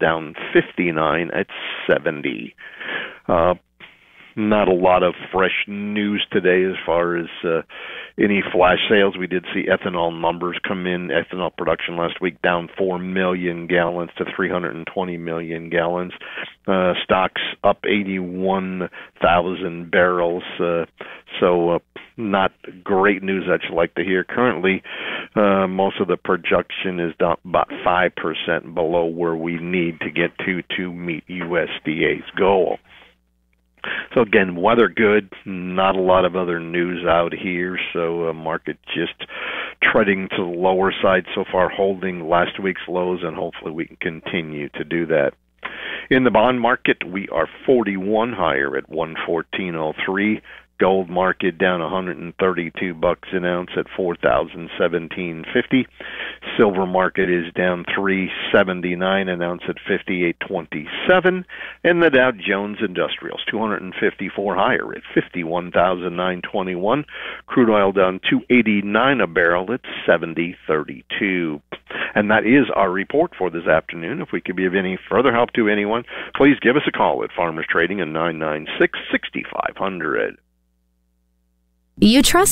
down 59 at 70. Not a lot of fresh news today as far as any flash sales. We did see ethanol numbers come in. Ethanol production last week down 4 million gallons to 320 million gallons. Stocks up 81,000 barrels. So not great news that you like to hear. Currently, most of the projection is down about 5% below where we need to get to meet USDA's goal. So again, weather good, not a lot of other news out here, so market just treading to the lower side so far, holding last week's lows, and hopefully we can continue to do that. In the bond market, we are 41 higher at 114.03. Gold market down $132 an ounce at $4,017.50. Silver market is down $3.79 an ounce at $58.27. And the Dow Jones Industrials 254 higher at 51,921. Crude oil down $2.89 a barrel at $70.32. And that is our report for this afternoon. If we could be of any further help to anyone, please give us a call at Farmers Trading at 996-6500. You trust